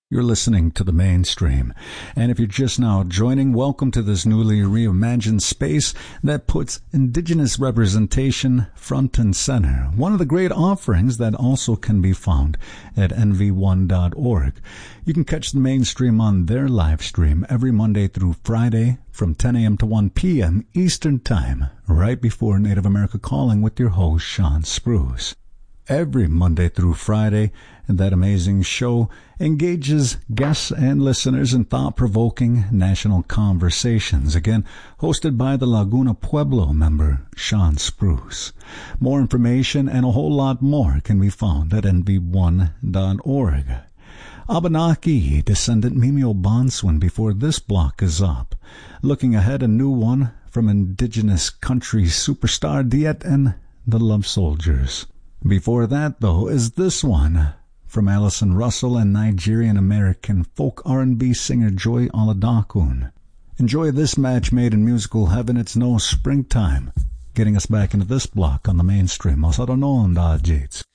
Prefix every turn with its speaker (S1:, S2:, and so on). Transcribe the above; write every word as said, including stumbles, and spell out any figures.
S1: You're listening to The Mainstream, and if you're just now joining, welcome to this newly reimagined space that puts Indigenous representation front and center. One of the great offerings that also can be found at N V one dot org. You can catch The Mainstream on their live stream every Monday through Friday from ten a.m. to one p.m. Eastern Time, right before Native America Calling with your host, Sean Spruce. Every Monday through Friday, that amazing show engages guests and listeners in thought-provoking national conversations, again, hosted by the Laguna Pueblo member, Sean Spruce. More information and a whole lot more can be found at N V one dot org. Abenaki descendant Mimi Obanswin before this block is up. Looking ahead, a new one from Indigenous country superstar Diet and the Love Soldiers. Before that, though, is this one from Alison Russell and Nigerian-American folk R and B singer Joy Oladokun. Enjoy this match made in musical heaven. It's No Springtime, getting us back into this block on The Mainstream. Masado noon, da Jates.